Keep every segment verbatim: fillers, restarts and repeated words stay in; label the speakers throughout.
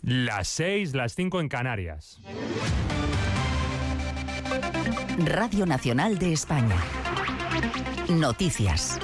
Speaker 1: Las seis, las cinco en Canarias.
Speaker 2: Radio Nacional de España. Noticias.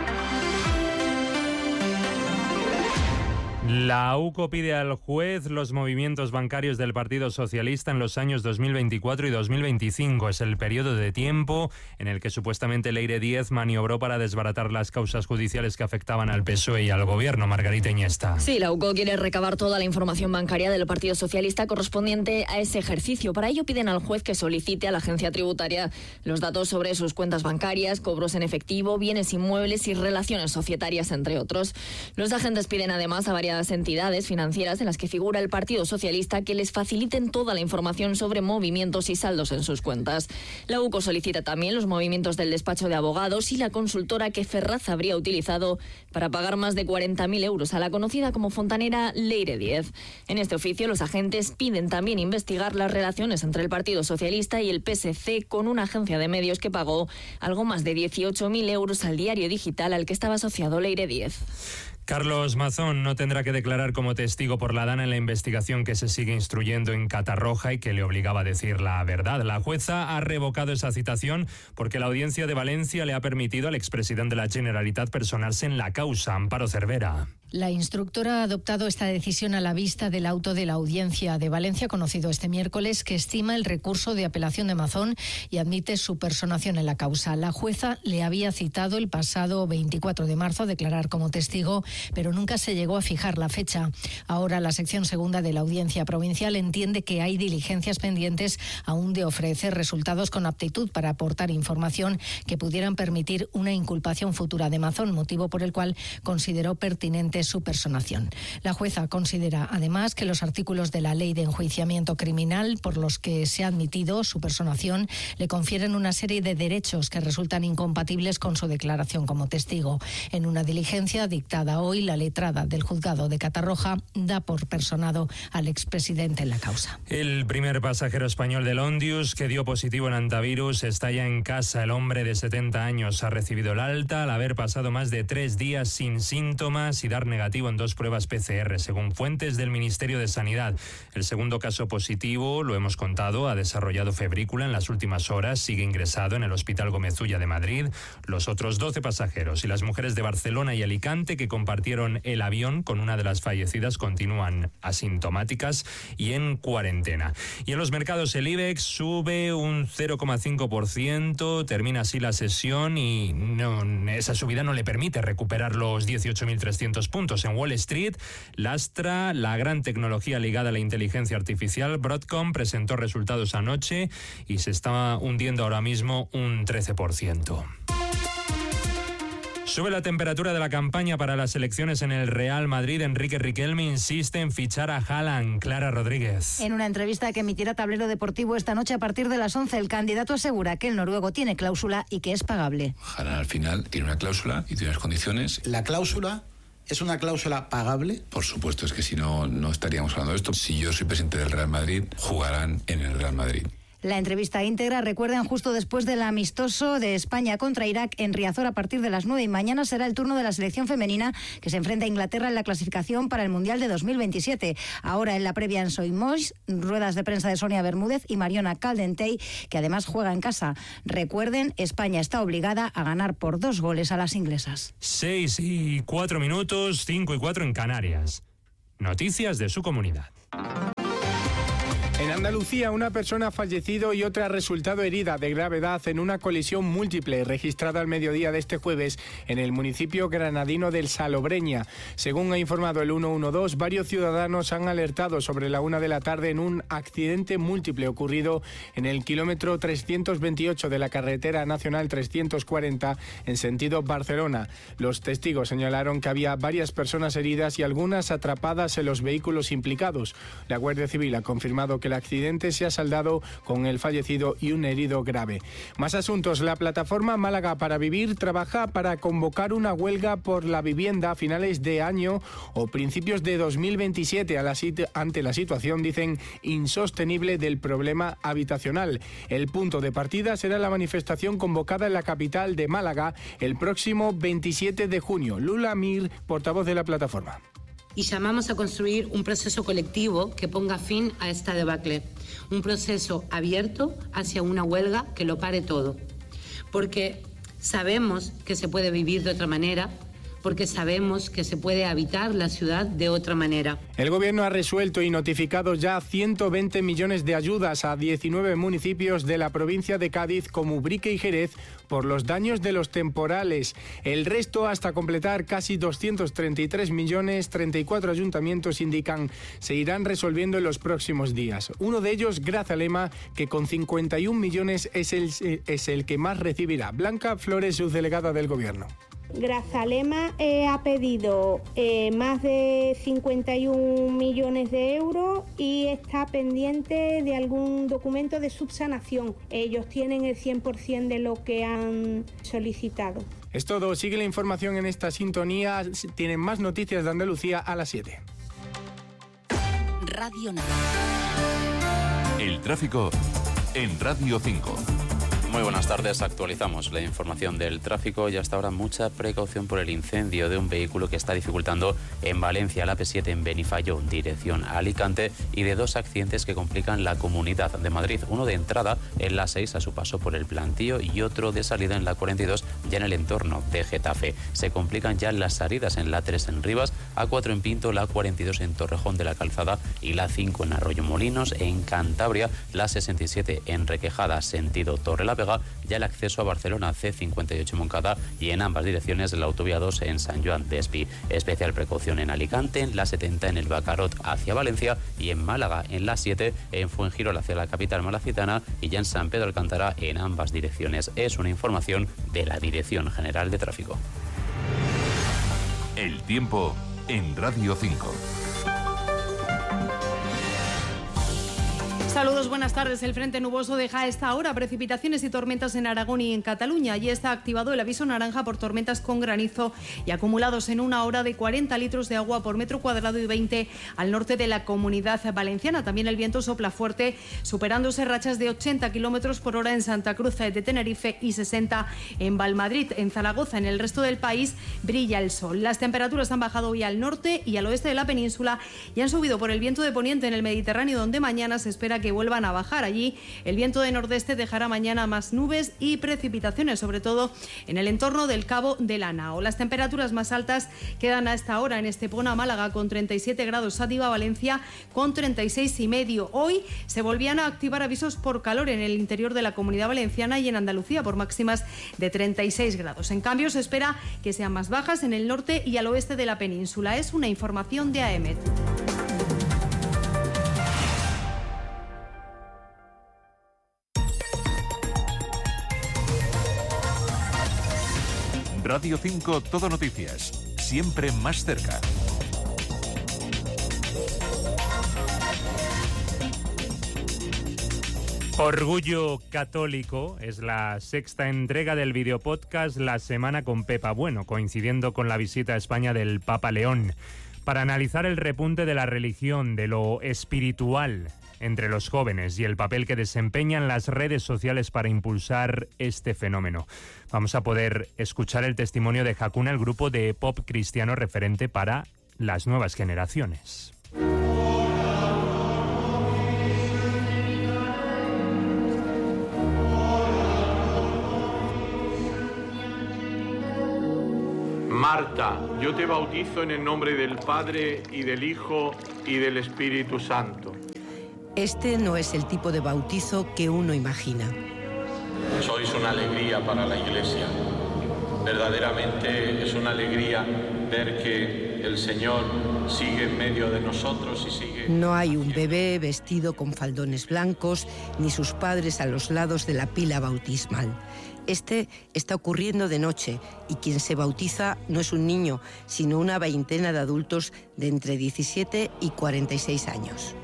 Speaker 1: La U C O pide al juez los movimientos bancarios del Partido Socialista en los años dos mil veinticuatro y dos mil veinticinco. Es el periodo de tiempo en el que supuestamente Leire Díez maniobró para desbaratar las causas judiciales que afectaban al P S O E y al Gobierno. Margarita Iniesta.
Speaker 3: Sí, la U C O quiere recabar toda la información bancaria del Partido Socialista correspondiente a ese ejercicio. Para ello piden al juez que solicite a la agencia tributaria los datos sobre sus cuentas bancarias, cobros en efectivo, bienes inmuebles y relaciones societarias, entre otros. Los agentes piden además a varias entidades financieras en las que figura el Partido Socialista que les faciliten toda la información sobre movimientos y saldos en sus cuentas. La U C O solicita también los movimientos del despacho de abogados y la consultora que Ferraz habría utilizado para pagar más de cuarenta mil euros a la conocida como fontanera Leire Díez. En este oficio, los agentes piden también investigar las relaciones entre el Partido Socialista y el P S C con una agencia de medios que pagó algo más de dieciocho mil euros al diario digital al que estaba asociado Leire Díez.
Speaker 1: Carlos Mazón no tendrá que declarar como testigo por la Dana en la investigación que se sigue instruyendo en Catarroja y que le obligaba a decir la verdad. La jueza ha revocado esa citación porque la audiencia de Valencia le ha permitido al expresidente de la Generalitat personarse en la causa. Amparo Cervera.
Speaker 4: La instructora ha adoptado esta decisión a la vista del auto de la Audiencia de Valencia, conocido este miércoles, que estima el recurso de apelación de Mazón y admite su personación en la causa. La jueza le había citado el pasado veinticuatro de marzo a declarar como testigo, pero nunca se llegó a fijar la fecha. Ahora la sección segunda de la Audiencia Provincial entiende que hay diligencias pendientes aún de ofrecer resultados con aptitud para aportar información que pudieran permitir una inculpación futura de Mazón, motivo por el cual consideró pertinente su personación. La jueza considera además que los artículos de la Ley de Enjuiciamiento Criminal por los que se ha admitido su personación le confieren una serie de derechos que resultan incompatibles con su declaración como testigo. En una diligencia dictada hoy, la letrada del juzgado de Catarroja da por personado al expresidente en la causa.
Speaker 1: El primer pasajero español del Ondius que dio positivo en antivirus está ya en casa. El hombre de setenta años ha recibido el alta al haber pasado más de tres días sin síntomas y dar negativo en dos pruebas P C R, según fuentes del Ministerio de Sanidad. El segundo caso positivo, lo hemos contado, ha desarrollado febrícula en las últimas horas, sigue ingresado en el Hospital Gómez Ulla de Madrid. Los otros doce pasajeros y las mujeres de Barcelona y Alicante que compartieron el avión con una de las fallecidas continúan asintomáticas y en cuarentena. Y en los mercados el IBEX sube un cero coma cinco por ciento, termina así la sesión y no, esa subida no le permite recuperar los dieciocho mil trescientos puntos. En Wall Street lastra la gran tecnología ligada a la inteligencia artificial. Broadcom presentó resultados anoche y se está hundiendo ahora mismo un trece por ciento. Sube la temperatura de la campaña para las elecciones en el Real Madrid. Enrique Riquelme insiste en fichar a Haaland. Clara Rodríguez.
Speaker 5: En una entrevista que emitirá Tablero Deportivo esta noche a partir de las once, el candidato asegura que el noruego tiene cláusula y que es pagable.
Speaker 6: Haaland al final tiene una cláusula y tiene unas condiciones.
Speaker 7: La cláusula... ¿Es una cláusula pagable?
Speaker 6: Por supuesto, es que si no, no estaríamos hablando de esto. Si yo soy presidente del Real Madrid, jugarán en el Real Madrid.
Speaker 5: La entrevista íntegra, recuerden, justo después del amistoso de España contra Irak en Riazor a partir de las nueve, y mañana será el turno de la selección femenina que se enfrenta a Inglaterra en la clasificación para el Mundial de dos mil veintisiete. Ahora en la previa en Soy Moix, ruedas de prensa de Sonia Bermúdez y Mariona Caldentey, que además juega en casa. Recuerden, España está obligada a ganar por dos goles a las inglesas.
Speaker 1: Seis y cuatro minutos, cinco y cuatro en Canarias. Noticias de su comunidad.
Speaker 8: En Andalucía, una persona ha fallecido y otra ha resultado herida de gravedad en una colisión múltiple registrada al mediodía de este jueves en el municipio granadino del Salobreña. Según ha informado el ciento doce, varios ciudadanos han alertado sobre la una de la tarde en un accidente múltiple ocurrido en el kilómetro trescientos veintiocho de la carretera nacional trescientos cuarenta en sentido Barcelona. Los testigos señalaron que había varias personas heridas y algunas atrapadas en los vehículos implicados. La Guardia Civil ha confirmado que el accidente se ha saldado con el fallecido y un herido grave. Más asuntos. La plataforma Málaga para Vivir trabaja para convocar una huelga por la vivienda a finales de año o principios de dos mil veintisiete a la sit- ante la situación, dicen, insostenible del problema habitacional. El punto de partida será la manifestación convocada en la capital de Málaga el próximo veintisiete de junio. Lula Mir, portavoz de la plataforma.
Speaker 9: y llamamos a construir un proceso colectivo que ponga fin a esta debacle, un proceso abierto hacia una huelga que lo pare todo, porque sabemos que se puede vivir de otra manera, porque sabemos que se puede habitar la ciudad de otra manera.
Speaker 8: El Gobierno ha resuelto y notificado ya ciento veinte millones de ayudas a diecinueve municipios de la provincia de Cádiz, como Ubrique y Jerez, por los daños de los temporales. El resto, hasta completar casi doscientos treinta y tres millones, treinta y cuatro ayuntamientos indican se irán resolviendo en los próximos días. Uno de ellos, Grazalema, que con cincuenta y un millones es el, es el que más recibirá. Blanca Flores, subdelegada del Gobierno.
Speaker 10: Grazalema eh, ha pedido eh, más de cincuenta y un millones de euros y está pendiente de algún documento de subsanación. Ellos tienen el cien por ciento de lo que han solicitado.
Speaker 8: Es todo. Sigue la información en esta sintonía. Tienen más noticias de Andalucía a las siete.
Speaker 2: Radio Nacional.
Speaker 11: El tráfico en Radio cinco.
Speaker 12: Muy buenas tardes, actualizamos la información del tráfico y hasta ahora mucha precaución por el incendio de un vehículo que está dificultando en Valencia, la P siete en Benifallo, dirección a Alicante, y de dos accidentes que complican la Comunidad de Madrid, uno de entrada en la seis a su paso por el Plantío y otro de salida en la cuarenta y dos ya en el entorno de Getafe. Se complican ya las salidas en la tres en Rivas, A cuatro en Pinto, la cuarenta y dos en Torrejón de la Calzada y la cinco en Arroyomolinos. En Cantabria, la sesenta y siete en Requejada, sentido Torrelavega, ya el acceso a Barcelona, C cincuenta y ocho Moncada, y en ambas direcciones la autovía dos en San Joan de Espí. Especial precaución en Alicante, en la setenta en el Bacarot hacia Valencia, y en Málaga en la siete en Fuengirola hacia la capital malacitana, y ya en San Pedro Alcántara en ambas direcciones. Es una información de la Dirección General de Tráfico.
Speaker 11: El tiempo en Radio cinco.
Speaker 13: Saludos, buenas tardes. El frente nuboso deja a esta hora precipitaciones y tormentas en Aragón y en Cataluña. Y está activado el aviso naranja por tormentas con granizo y acumulados en una hora de cuarenta litros de agua por metro cuadrado y veinte al norte de la Comunidad Valenciana. También el viento sopla fuerte, superándose rachas de ochenta kilómetros por hora en Santa Cruz de Tenerife y sesenta en Valmadrid. En Zaragoza, en el resto del país, brilla el sol. Las temperaturas han bajado hoy al norte y al oeste de la península y han subido por el viento de poniente en el Mediterráneo, donde mañana se espera que que vuelvan a bajar. Allí el viento de nordeste dejará mañana más nubes y precipitaciones, sobre todo en el entorno del Cabo de la Nao. Las temperaturas más altas quedan a esta hora en Estepona, Málaga con treinta y siete grados, Sátiva, Valencia con treinta y seis y medio. Hoy se volvían a activar avisos por calor en el interior de la Comunidad Valenciana y en Andalucía por máximas de treinta y seis grados. En cambio, se espera que sean más bajas en el norte y al oeste de la península. Es una información de A E M E T.
Speaker 11: Radio cinco, Todo Noticias, siempre más cerca.
Speaker 1: Orgullo Católico es la sexta entrega del videopodcast La Semana con Pepa Bueno, coincidiendo con la visita a España del Papa León, para analizar el repunte de la religión, de lo espiritual entre los jóvenes y el papel que desempeñan las redes sociales para impulsar este fenómeno. Vamos a poder escuchar el testimonio de Hakuna, el grupo de pop cristiano referente para las nuevas generaciones.
Speaker 14: Marta, yo te bautizo en el nombre del Padre y del Hijo y del Espíritu Santo.
Speaker 15: Este no es el tipo de bautizo que uno imagina.
Speaker 14: Sois una alegría para la Iglesia. Verdaderamente es una alegría ver que el Señor sigue en medio de nosotros y sigue...
Speaker 15: No hay un bebé vestido con faldones blancos, ni sus padres a los lados de la pila bautismal. Este está ocurriendo de noche y quien se bautiza no es un niño, sino una veintena de adultos de entre diecisiete y cuarenta y seis años.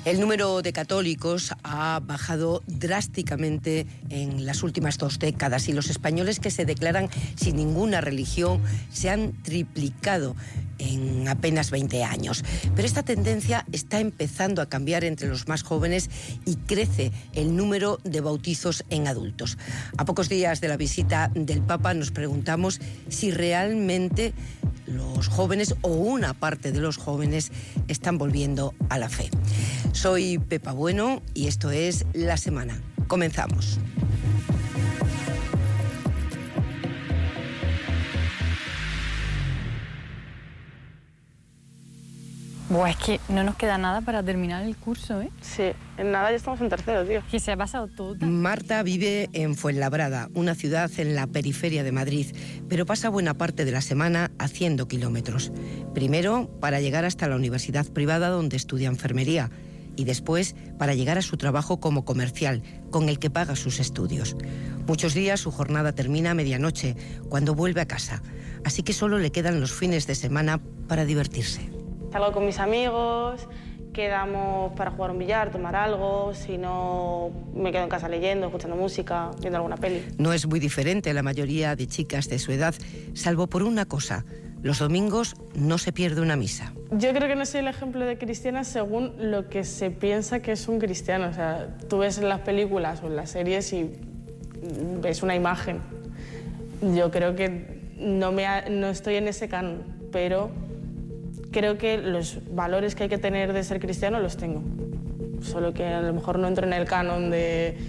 Speaker 15: El número de católicos ha bajado drásticamente en las últimas dos décadas y los españoles que se declaran sin ninguna religión se han triplicado en apenas veinte años. Pero esta tendencia está empezando a cambiar entre los más jóvenes y crece el número de bautizos en adultos. A pocos días de la visita del Papa nos preguntamos si realmente los jóvenes o una parte de los jóvenes están volviendo a la fe. Soy Pepa Bueno y esto es La Semana. Comenzamos.
Speaker 16: Buah, es que no nos queda nada para terminar el curso, ¿eh?
Speaker 17: Sí, en nada ya estamos en tercero, tío.
Speaker 16: Que se ha pasado todo.
Speaker 15: Marta vive en Fuenlabrada, una ciudad en la periferia de Madrid, pero pasa buena parte de la semana haciendo kilómetros. Primero, para llegar hasta la universidad privada donde estudia enfermería y después para llegar a su trabajo como comercial, con el que paga sus estudios. Muchos días su jornada termina a medianoche, cuando vuelve a casa, así que solo le quedan los fines de semana para divertirse.
Speaker 17: Salgo con mis amigos, quedamos para jugar un billar, tomar algo, si no me quedo en casa leyendo, escuchando música, viendo alguna peli.
Speaker 15: No es muy diferente a la mayoría de chicas de su edad, salvo por una cosa: los domingos no se pierde una misa.
Speaker 17: Yo creo que no soy el ejemplo de cristiana según lo que se piensa que es un cristiano. O sea, tú ves en las películas o en las series y ves una imagen. Yo creo que no, me ha, no estoy en ese canon, pero creo que los valores que hay que tener de ser cristiano los tengo. Solo que a lo mejor no entro en el canon de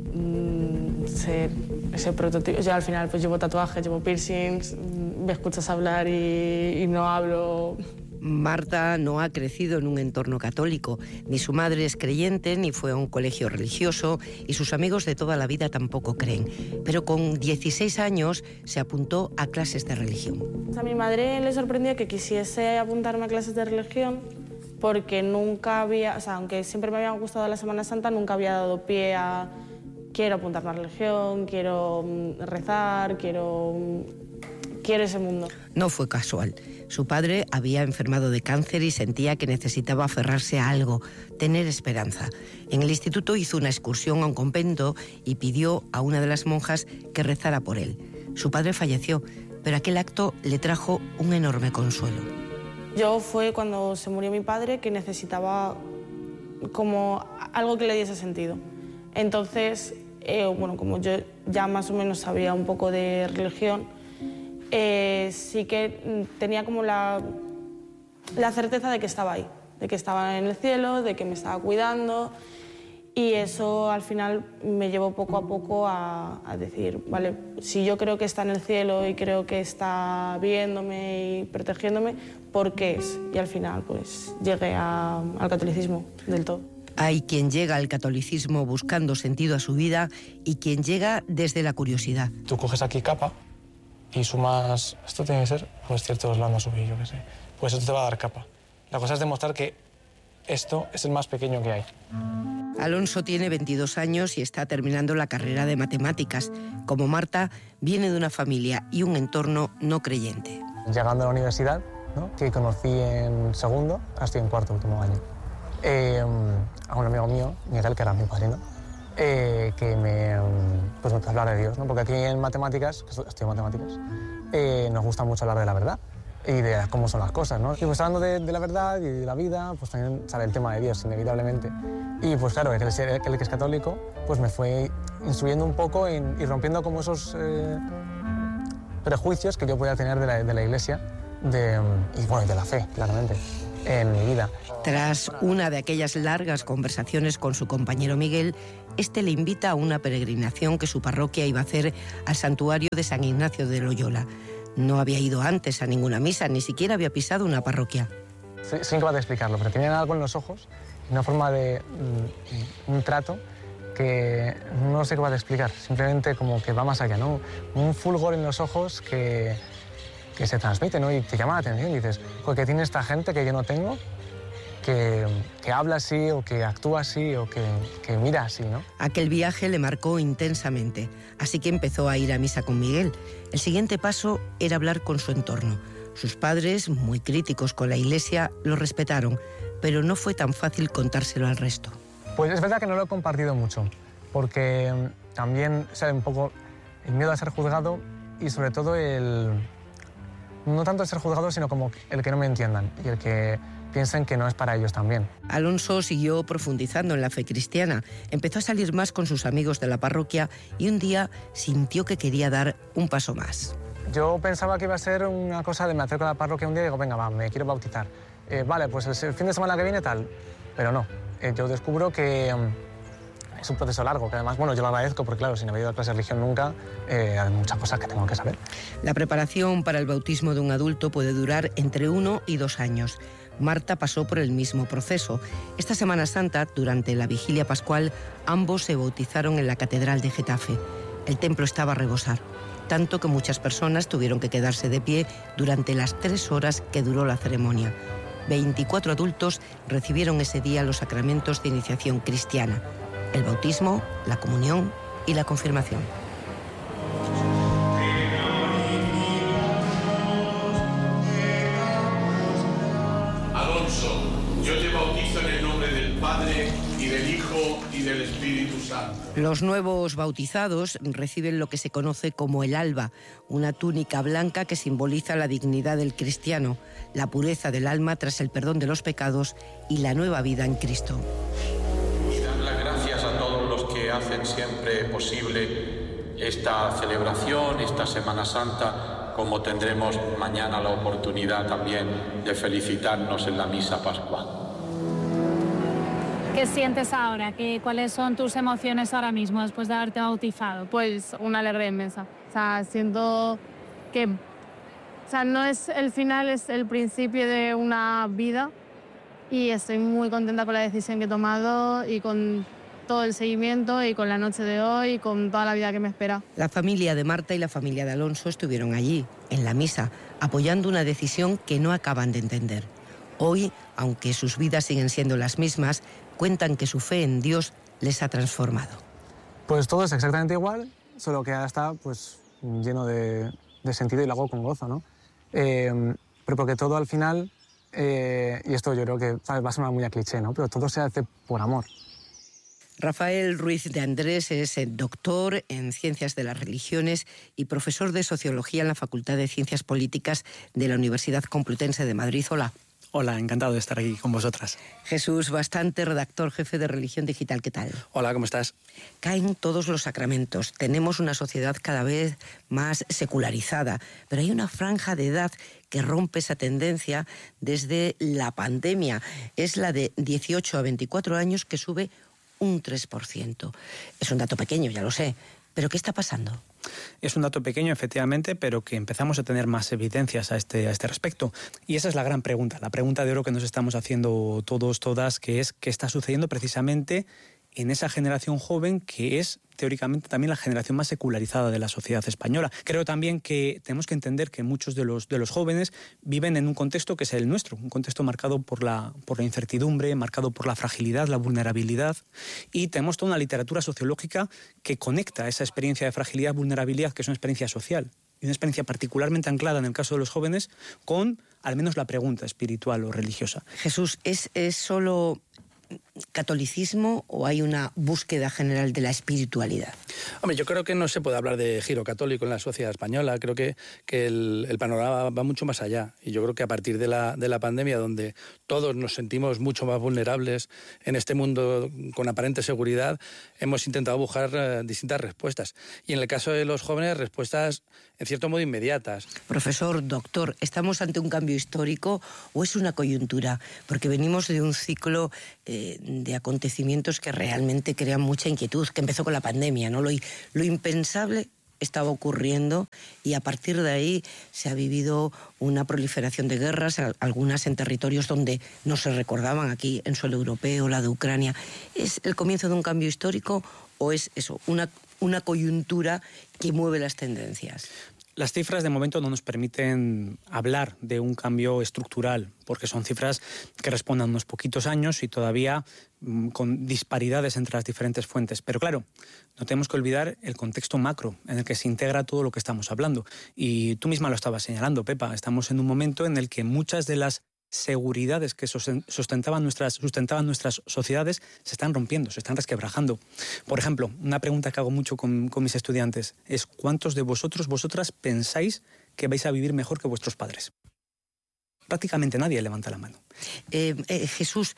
Speaker 17: mmm, ser ese prototipo. Yo al final pues llevo tatuajes, llevo piercings, me escuchas hablar y, y no hablo.
Speaker 15: Marta no ha crecido en un entorno católico. Ni su madre es creyente, ni fue a un colegio religioso, y sus amigos de toda la vida tampoco creen. Pero con dieciséis años se apuntó a clases de religión.
Speaker 17: A mi madre le sorprendió que quisiese apuntarme a clases de religión porque nunca había, o sea, aunque siempre me había gustado la Semana Santa, nunca había dado pie a quiero apuntarme a la religión, quiero rezar, quiero, quiero ese mundo.
Speaker 15: No fue casual. Su padre había enfermado de cáncer y sentía que necesitaba aferrarse a algo, tener esperanza. En el instituto hizo una excursión a un convento y pidió a una de las monjas que rezara por él. Su padre falleció, pero aquel acto le trajo un enorme consuelo.
Speaker 17: Yo fue cuando se murió mi padre que necesitaba como algo que le diese sentido. Entonces, eh, bueno, como yo ya más o menos sabía un poco de religión, Eh, sí que tenía como la, la certeza de que estaba ahí, de que estaba en el cielo, de que me estaba cuidando, y eso al final me llevó poco a poco a, a decir, vale, si yo creo que está en el cielo y creo que está viéndome y protegiéndome, ¿por qué es? Y al final pues llegué a, al catolicismo del todo.
Speaker 15: Hay quien llega al catolicismo buscando sentido a su vida y quien llega desde la curiosidad.
Speaker 18: Tú coges aquí capa y sumas, esto tiene que ser, pues ciertos gramos a subir, yo qué sé, pues esto te va a dar capa. La cosa es demostrar que esto es el más pequeño que hay.
Speaker 15: Alonso tiene veintidós años y está terminando la carrera de matemáticas. Como Marta, viene de una familia y un entorno no creyente.
Speaker 18: Llegando a la universidad, ¿no?, que conocí en segundo, ahora estoy en cuarto, último año, eh, a un amigo mío, Miguel, que era mi padrino, Eh, que me, pues me empezó a hablar de Dios, ¿no? Porque aquí en matemáticas, que estudio matemáticas, eh, nos gusta mucho hablar de la verdad y de cómo son las cosas, ¿no? Y pues hablando de, de la verdad y de la vida, pues también sale el tema de Dios, inevitablemente. Y pues claro, el, el que es católico, pues me fue instruyendo un poco en, y rompiendo como esos eh, prejuicios que yo podía tener de la, de la Iglesia de, y bueno, de la fe, claramente, en mi vida.
Speaker 15: Tras una de aquellas largas conversaciones con su compañero Miguel, este le invita a una peregrinación que su parroquia iba a hacer al santuario de San Ignacio de Loyola. No había ido antes a ninguna misa, ni siquiera había pisado una parroquia.
Speaker 18: Soy, soy incapaz de explicarlo, pero tenían algo en los ojos, una forma de un, un trato que no soy capaz de explicar, simplemente como que va más allá, ¿no? Un fulgor en los ojos que, que se transmite, ¿no? Y te llama la atención, dices, ¿qué tiene esta gente que yo no tengo? Que, que habla así, o que actúa así, o que, que mira así, ¿no?
Speaker 15: Aquel viaje le marcó intensamente, así que empezó a ir a misa con Miguel. El siguiente paso era hablar con su entorno. Sus padres, muy críticos con la Iglesia, lo respetaron, pero no fue tan fácil contárselo al resto.
Speaker 18: Pues es verdad que no lo he compartido mucho, porque también sale un poco el miedo a ser juzgado y sobre todo el... no tanto el ser juzgado, sino como el que no me entiendan y el que piensen que no es para ellos también.
Speaker 15: Alonso siguió profundizando en la fe cristiana, empezó a salir más con sus amigos de la parroquia y un día sintió que quería dar un paso más.
Speaker 18: Yo pensaba que iba a ser una cosa de me acerco a la parroquia un día y digo, venga, va, me quiero bautizar. Eh, vale, pues el fin de semana que viene tal, pero no. Eh, yo descubro que um, es un proceso largo, que además, bueno, yo lo agradezco porque, claro, si no he ido a clase de religión nunca, eh, hay muchas cosas que tengo que saber.
Speaker 15: La preparación para el bautismo de un adulto puede durar entre uno y dos años. Marta pasó por el mismo proceso. Esta Semana Santa, durante la vigilia pascual, ambos se bautizaron en la Catedral de Getafe. El templo estaba a rebosar, tanto que muchas personas tuvieron que quedarse de pie durante las tres horas que duró la ceremonia. veinticuatro adultos recibieron ese día los sacramentos de iniciación cristiana: el bautismo, la comunión y la confirmación.
Speaker 14: Alonso, yo te bautizo en el nombre del Padre y del Hijo y del Espíritu Santo.
Speaker 15: Los nuevos bautizados reciben lo que se conoce como el alba, una túnica blanca que simboliza la dignidad del cristiano, la pureza del alma tras el perdón de los pecados y la nueva vida en Cristo.
Speaker 14: Y dar las gracias a todos los que hacen siempre posible esta celebración, esta Semana Santa, como tendremos mañana la oportunidad también de felicitarnos en la misa pascual.
Speaker 19: ¿Qué sientes ahora? ¿Qué, ¿Cuáles son tus emociones ahora mismo después de haberte bautizado?
Speaker 17: Pues una alegría inmensa. O sea, siento que o sea, no es el final, es el principio de una vida y estoy muy contenta con la decisión que he tomado y con todo el seguimiento y con la noche de hoy y con toda la vida que me espera.
Speaker 15: La familia de Marta y la familia de Alonso estuvieron allí, en la misa, apoyando una decisión que no acaban de entender. Hoy, aunque sus vidas siguen siendo las mismas, cuentan que su fe en Dios les ha transformado.
Speaker 18: Pues todo es exactamente igual, solo que ahora está pues, lleno de, de sentido y lo hago con gozo, ¿no? Eh, pero porque todo al final, eh, y esto yo creo que ¿sabes? Va a sonar muy a cliché, ¿no? Pero todo se hace por amor.
Speaker 15: Rafael Ruiz de Andrés es doctor en Ciencias de las Religiones y profesor de Sociología en la Facultad de Ciencias Políticas de la Universidad Complutense de Madrid. Hola.
Speaker 20: Hola, encantado de estar aquí con vosotras.
Speaker 15: Jesús Bastante, redactor jefe de Religión Digital, ¿qué tal?
Speaker 20: Hola, ¿cómo estás?
Speaker 15: Caen todos los sacramentos. Tenemos una sociedad cada vez más secularizada, pero hay una franja de edad que rompe esa tendencia desde la pandemia. Es la de dieciocho a veinticuatro años, que sube un tres por ciento. Es un dato pequeño, ya lo sé, pero ¿qué está pasando?
Speaker 20: Es un dato pequeño, efectivamente, pero que empezamos a tener más evidencias a este, a este respecto. Y esa es la gran pregunta, la pregunta de oro que nos estamos haciendo todos, todas, que es qué está sucediendo precisamente en esa generación joven que es teóricamente también la generación más secularizada de la sociedad española. Creo también que tenemos que entender que muchos de los, de los jóvenes viven en un contexto que es el nuestro, un contexto marcado por la, por la incertidumbre, marcado por la fragilidad, la vulnerabilidad, y tenemos toda una literatura sociológica que conecta esa experiencia de fragilidad, vulnerabilidad, que es una experiencia social, y una experiencia particularmente anclada en el caso de los jóvenes, con al menos la pregunta espiritual o religiosa.
Speaker 15: Jesús, ¿es, es solo catolicismo o hay una búsqueda general de la espiritualidad?
Speaker 21: Hombre, yo creo que no se puede hablar de giro católico en la sociedad española. Creo que, que el, el panorama va mucho más allá. Y yo creo que a partir de la, de la pandemia, donde todos nos sentimos mucho más vulnerables en este mundo con aparente seguridad, hemos intentado buscar uh, distintas respuestas. Y en el caso de los jóvenes, respuestas en cierto modo inmediatas.
Speaker 15: Profesor, doctor, ¿estamos ante un cambio histórico o es una coyuntura? Porque venimos de un ciclo eh, de acontecimientos que realmente crean mucha inquietud, que empezó con la pandemia, ¿no? Lo, lo impensable estaba ocurriendo y a partir de ahí se ha vivido una proliferación de guerras, algunas en territorios donde no se recordaban, aquí en suelo europeo, la de Ucrania. ¿Es el comienzo de un cambio histórico o es eso, una, una coyuntura que mueve las tendencias?
Speaker 20: Las cifras de momento no nos permiten hablar de un cambio estructural, porque son cifras que responden a unos poquitos años y todavía mmm, con disparidades entre las diferentes fuentes. Pero claro, no tenemos que olvidar el contexto macro en el que se integra todo lo que estamos hablando. Y tú misma lo estabas señalando, Pepa, estamos en un momento en el que muchas de las seguridades que sustentaban nuestras, sustentaban nuestras sociedades se están rompiendo, se están resquebrajando. Por ejemplo, una pregunta que hago mucho con, con mis estudiantes es ¿cuántos de vosotros, vosotras pensáis que vais a vivir mejor que vuestros padres? Prácticamente nadie levanta la mano.
Speaker 15: Eh, eh, Jesús,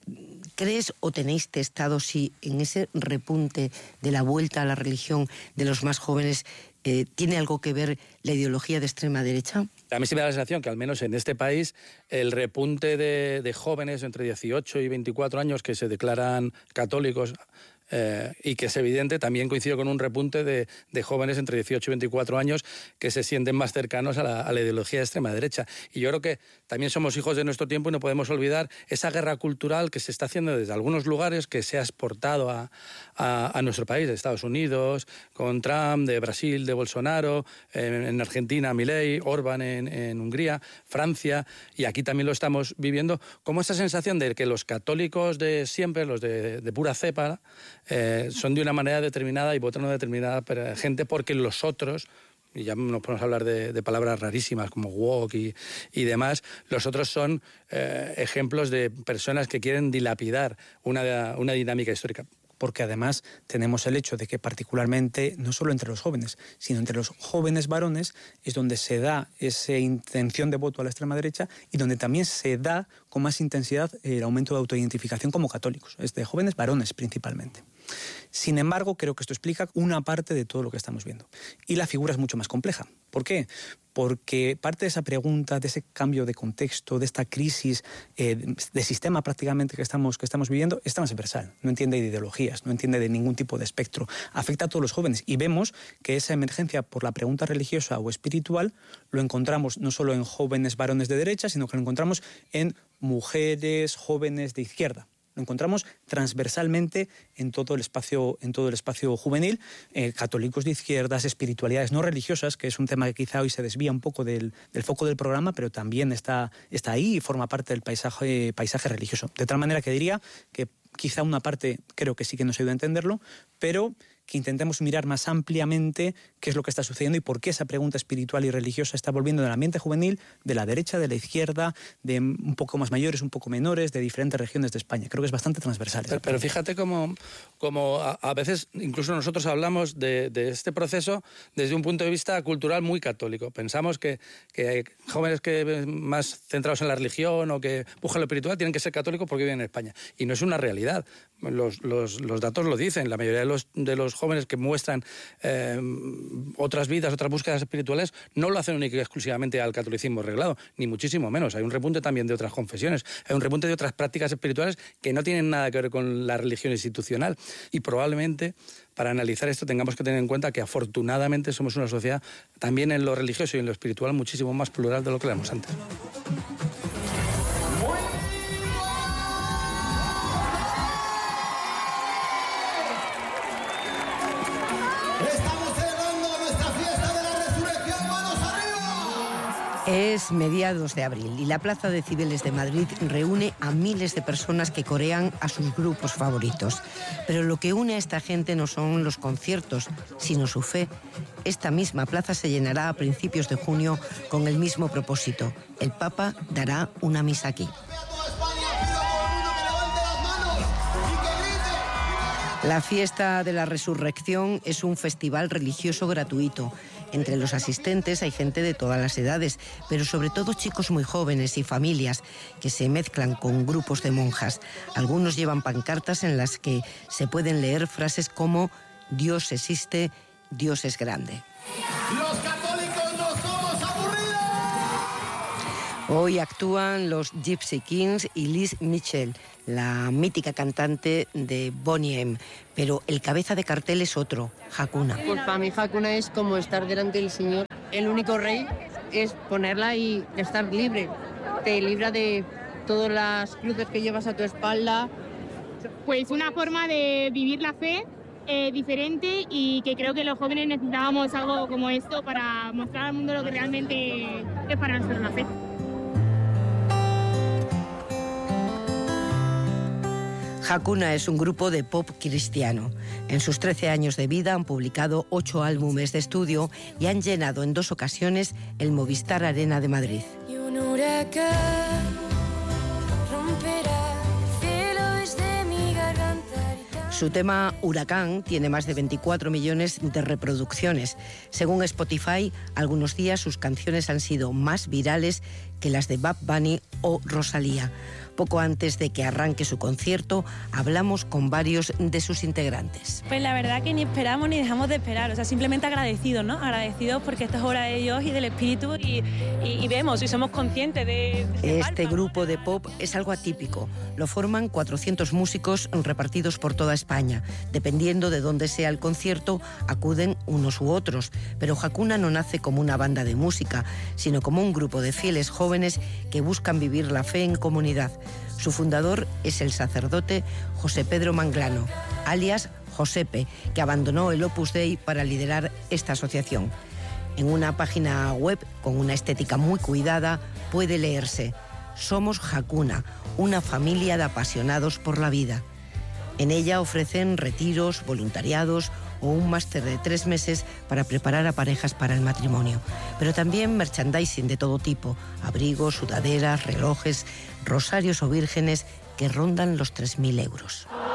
Speaker 15: ¿crees o tenéis testado si en ese repunte de la vuelta a la religión de los más jóvenes eh, tiene algo que ver la ideología de extrema derecha?
Speaker 21: A mí sí me da la sensación que al menos en este país el repunte de, de jóvenes entre dieciocho y veinticuatro años que se declaran católicos eh, y que es evidente, también coincido con un repunte de, de jóvenes entre dieciocho y veinticuatro años que se sienten más cercanos a la, a la ideología de extrema derecha. Y yo creo que también somos hijos de nuestro tiempo y no podemos olvidar esa guerra cultural que se está haciendo desde algunos lugares, que se ha exportado a, a, a nuestro país, de Estados Unidos, con Trump, de Brasil, de Bolsonaro, en, en Argentina, Milei, Orbán en, en Hungría, Francia, y aquí también lo estamos viviendo, como esa sensación de que los católicos de siempre, los de, de pura cepa, eh, son de una manera determinada y votan a una determinada gente porque los otros, y ya nos podemos hablar de, de palabras rarísimas como woke y, y demás, los otros son eh, ejemplos de personas que quieren dilapidar una, una dinámica histórica.
Speaker 20: Porque además tenemos el hecho de que particularmente, no solo entre los jóvenes, sino entre los jóvenes varones, es donde se da esa intención de voto a la extrema derecha y donde también se da con más intensidad el aumento de autoidentificación como católicos, es de jóvenes varones principalmente. Sin embargo, creo que esto explica una parte de todo lo que estamos viendo. Y la figura es mucho más compleja. ¿Por qué? Porque parte de esa pregunta, de ese cambio de contexto, de esta crisis eh, de sistema prácticamente que estamos, que estamos viviendo, es transversal. No entiende de ideologías, no entiende de ningún tipo de espectro. Afecta a todos los jóvenes. Y vemos que esa emergencia por la pregunta religiosa o espiritual lo encontramos no solo en jóvenes varones de derecha, sino que lo encontramos en mujeres jóvenes de izquierda. Lo encontramos transversalmente en todo el espacio, en todo el espacio juvenil, eh, católicos de izquierdas, espiritualidades no religiosas, que es un tema que quizá hoy se desvía un poco del, del foco del programa, pero también está, está ahí y forma parte del paisaje, paisaje religioso. De tal manera que diría que quizá una parte creo que sí que nos ayuda a entenderlo, pero que intentemos mirar más ampliamente qué es lo que está sucediendo y por qué esa pregunta espiritual y religiosa está volviendo en el ambiente juvenil de la derecha, de la izquierda, de un poco más mayores, un poco menores, de diferentes regiones de España. Creo que es bastante transversal.
Speaker 21: Pero, pero fíjate cómo, cómo a, a veces incluso nosotros hablamos de, de este proceso desde un punto de vista cultural muy católico. Pensamos que, que jóvenes que más centrados en la religión o que buscan lo espiritual tienen que ser católicos porque viven en España. Y no es una realidad. Los, los, los datos lo dicen. La mayoría de los, de los jóvenes que muestran eh, otras vidas, otras búsquedas espirituales, no lo hacen únicamente y exclusivamente al catolicismo reglado, ni muchísimo menos. Hay un repunte también de otras confesiones, hay un repunte de otras prácticas espirituales que no tienen nada que ver con la religión institucional. Y probablemente, para analizar esto, tengamos que tener en cuenta que afortunadamente somos una sociedad también en lo religioso y en lo espiritual muchísimo más plural de lo que éramos antes.
Speaker 15: Es mediados de abril y la Plaza de Cibeles de Madrid reúne a miles de personas que corean a sus grupos favoritos. Pero lo que une a esta gente no son los conciertos, sino su fe. Esta misma plaza se llenará a principios de junio con el mismo propósito. El Papa dará una misa aquí. La fiesta de la Resurrección es un festival religioso gratuito. Entre los asistentes hay gente de todas las edades, pero sobre todo chicos muy jóvenes y familias que se mezclan con grupos de monjas. Algunos llevan pancartas en las que se pueden leer frases como «Dios existe, Dios es grande».
Speaker 3: ¡Los católicos no somos aburridos!
Speaker 15: Hoy actúan los Gypsy Kings y Liz Mitchell, la mítica cantante de Boney M. Pero el cabeza de cartel es otro, Hakuna.
Speaker 22: Pues para mí Hakuna es como estar delante del Señor. El único rey es ponerla y estar libre. Te libra de todas las cruces que llevas a tu espalda.
Speaker 23: Pues una forma de vivir la fe eh, diferente y que creo que los jóvenes necesitábamos algo como esto para mostrar al mundo lo que realmente es para nosotros la fe.
Speaker 15: Hakuna es un grupo de pop cristiano. En sus trece años de vida han publicado ocho álbumes de estudio y han llenado en dos ocasiones el Movistar Arena de Madrid.
Speaker 3: Y un huracán
Speaker 15: Su tema Huracán tiene más de veinticuatro millones de reproducciones. Según Spotify, algunos días sus canciones han sido más virales que las de Bad Bunny o Rosalía. Poco antes de que arranque su concierto, hablamos con varios de sus integrantes.
Speaker 4: Pues la verdad que ni esperamos ni dejamos de esperar, o sea, simplemente agradecidos, ¿no? Agradecidos porque esto es obra de Dios y del Espíritu y, y, y vemos y somos conscientes de... de
Speaker 15: este grupo de pop es algo atípico. Lo forman cuatrocientos músicos repartidos por toda España. Dependiendo de dónde sea el concierto, acuden unos u otros. Pero Hakuna no nace como una banda de música, sino como un grupo de fieles jóvenes que buscan vivir la fe en comunidad. Su fundador es el sacerdote José Pedro Manglano, alias Josepe, que abandonó el Opus Dei para liderar esta asociación. En una página web con una estética muy cuidada puede leerse: Somos Hakuna, una familia de apasionados por la vida. En ella ofrecen retiros, voluntariados o un máster de tres meses para preparar a parejas para el matrimonio. Pero también merchandising de todo tipo: abrigos, sudaderas, relojes, rosarios o vírgenes que rondan los tres mil euros.